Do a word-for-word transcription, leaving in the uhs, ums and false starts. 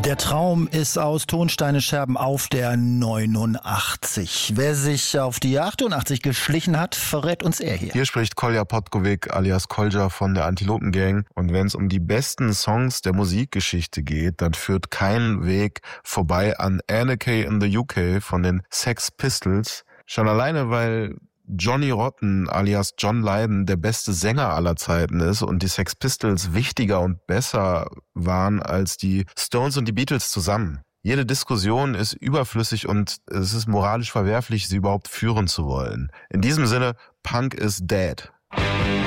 Der Traum ist aus Tonsteine Scherben auf der neunundachtzig. Wer sich auf die achtundachtzig geschlichen hat, verrät uns er hier. Hier spricht Kolja Potkovic alias Kolja von der Antilopen Gang. Und wenn es um die besten Songs der Musikgeschichte geht, dann führt kein Weg vorbei an Anarchy in the U K von den Sex Pistols. Schon alleine, weil Johnny Rotten alias John Lydon der beste Sänger aller Zeiten ist und die Sex Pistols wichtiger und besser waren als die Stones und die Beatles zusammen. Jede Diskussion ist überflüssig und es ist moralisch verwerflich, sie überhaupt führen zu wollen. In diesem Sinne, Punk is dead.